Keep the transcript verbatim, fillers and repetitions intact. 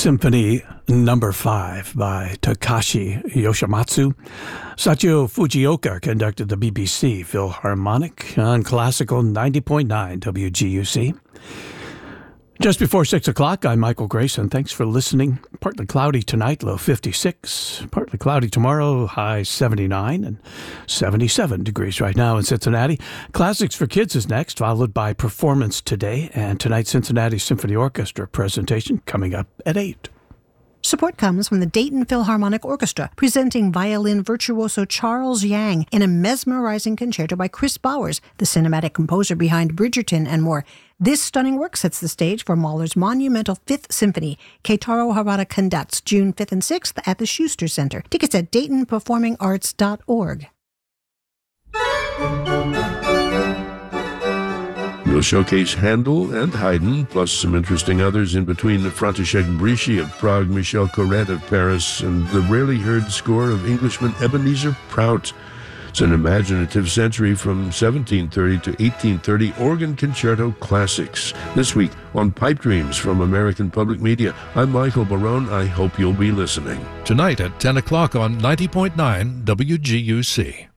Symphony Number Five by Takashi Yoshimatsu. Sachio Fujioka conducted the B B C Philharmonic on Classical ninety point nine W G U C. Just before six o'clock, I'm Michael Grayson. Thanks for listening. Partly cloudy tonight, low fifty-six. Partly cloudy tomorrow, high seventy-nine, and seventy-seven degrees right now in Cincinnati. Classics for Kids is next, followed by Performance Today, and tonight's Cincinnati Symphony Orchestra presentation coming up at eight. Support comes from the Dayton Philharmonic Orchestra, presenting violin virtuoso Charles Yang in a mesmerizing concerto by Chris Bowers, the cinematic composer behind Bridgerton and more. This stunning work sets the stage for Mahler's monumental Fifth Symphony. Keitaro Harada conducts June fifth and sixth at the Schuster Center. Tickets at dayton performing arts dot org. We'll showcase Handel and Haydn, plus some interesting others in between František Bríši of Prague, Michel Corrette of Paris, and the rarely heard score of Englishman Ebenezer Prout. It's an imaginative century from seventeen thirty to eighteen thirty organ concerto classics. This week on Pipe Dreams from American Public Media, I'm Michael Barone. I hope you'll be listening. Tonight at ten o'clock on ninety point nine W G U C.